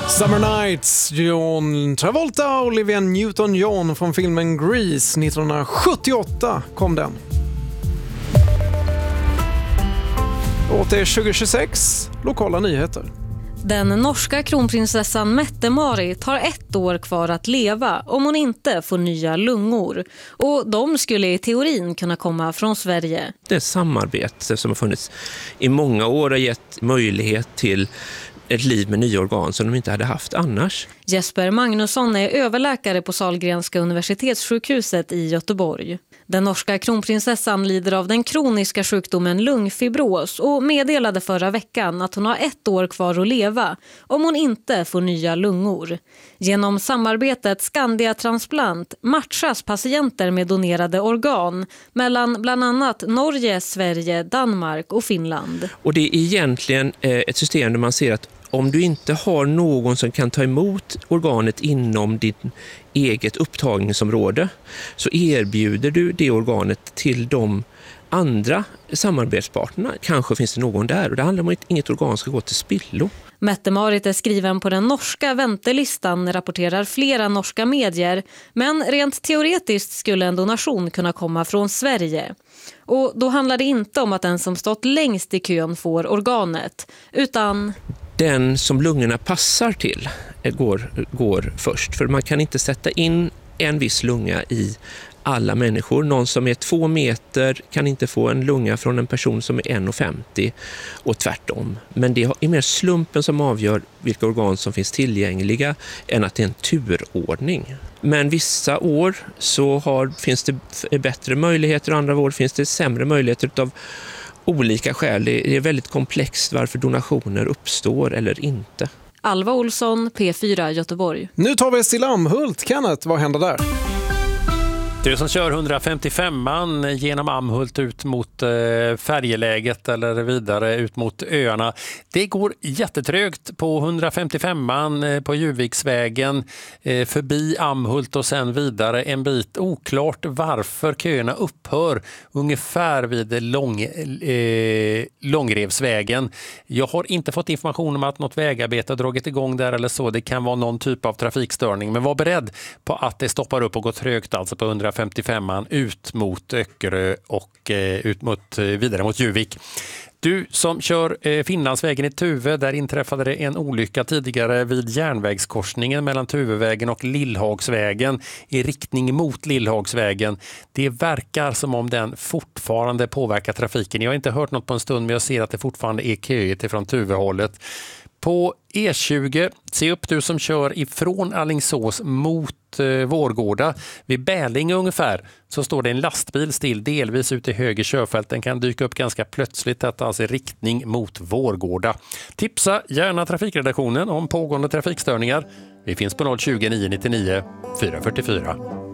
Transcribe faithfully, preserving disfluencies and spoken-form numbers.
Summer Nights, John Travolta och Olivia Newton-John från filmen Grease. nittonhundrasjuttioåtta kom den. Och till tjugo tjugosex, lokala nyheter. Den norska kronprinsessan Mette-Marit har ett år kvar att leva om hon inte får nya lungor. Och de skulle i teorin kunna komma från Sverige. Det samarbete som har funnits i många år har gett möjlighet till ett liv med nya organ som de inte hade haft annars. Jesper Magnusson är överläkare på Sahlgrenska universitetssjukhuset i Göteborg. Den norska kronprinsessan lider av den kroniska sjukdomen lungfibros och meddelade förra veckan att hon har ett år kvar att leva om hon inte får nya lungor. Genom samarbetet Skandia Transplant matchas patienter med donerade organ mellan bland annat Norge, Sverige, Danmark och Finland. Och det är egentligen ett system där man ser att om du inte har någon som kan ta emot organet inom ditt eget upptagningsområde så erbjuder du det organet till de andra samarbetspartnerna. Kanske finns det någon där och det handlar om att inget organ ska gå till spillo. Mette-Marit är skriven på den norska väntelistan, rapporterar flera norska medier. Men rent teoretiskt skulle en donation kunna komma från Sverige. Och då handlar det inte om att den som stått längst i kön får organet, utan den som lungorna passar till går, går först. För man kan inte sätta in en viss lunga i alla människor. Någon som är två meter kan inte få en lunga från en person som är en komma femtio och tvärtom. Men det är mer slumpen som avgör vilka organ som finns tillgängliga än att det är en turordning. Men vissa år så har, finns det bättre möjligheter och andra år finns det sämre möjligheter av olika skäl. Det är väldigt komplext varför donationer uppstår eller inte. Alva Olsson, P fyra Göteborg. Nu tar vi till Amhult. Kenneth, vad händer där? Du som kör hundrafemtiofemman genom Amhult ut mot eh, färjeläget eller vidare ut mot öarna. Det går jättetrögt på hundrafemtiofemman eh, på Juviksvägen eh, förbi Amhult och sen vidare en bit. Oklart varför köerna upphör ungefär vid lång, eh, Långrevsvägen. Jag har inte fått information om att något vägarbete har dragit igång där eller så. Det kan vara någon typ av trafikstörning. Men var beredd på att det stoppar upp och går trögt alltså på hundrafemtiofemman ut mot Öckerö och eh, ut mot, eh, vidare mot Juvik. Du som kör eh, Finlandsvägen i Tuve, där inträffade det en olycka tidigare vid järnvägskorsningen mellan Tuvevägen och Lillhagsvägen i riktning mot Lillhagsvägen. Det verkar som om den fortfarande påverkar trafiken. Jag har inte hört något på en stund, men jag ser att det fortfarande är köigt ifrån Tuvehållet. På E tjugo, se upp du som kör ifrån Alingsås mot eh, Vårgårda. Vid Bälinge ungefär så står det en lastbil still delvis ute i höger körfält. Den kan dyka upp ganska plötsligt, detta alltså i riktning mot Vårgårda. Tipsa gärna trafikredaktionen om pågående trafikstörningar. Vi finns på noll tjugo, nio nio nio, fyra fyra fyra.